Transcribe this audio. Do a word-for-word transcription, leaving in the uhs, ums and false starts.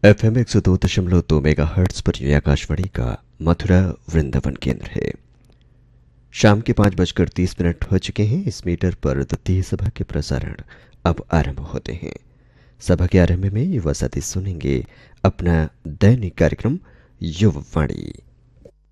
F M एक सौ दो दशमलव दो मेगा हर्ट्स पर ये आकाशवाणी का मथुरा वृंदावन केंद्र है। शाम के पाँच बजकर तीस मिनट हो चुके हैं। इस मीटर पर द्वितीय सभा के प्रसारण अब आरंभ होते हैं। सभा के आरंभ में युवा साथी सुनेंगे अपना दैनिक कार्यक्रम युववाणी।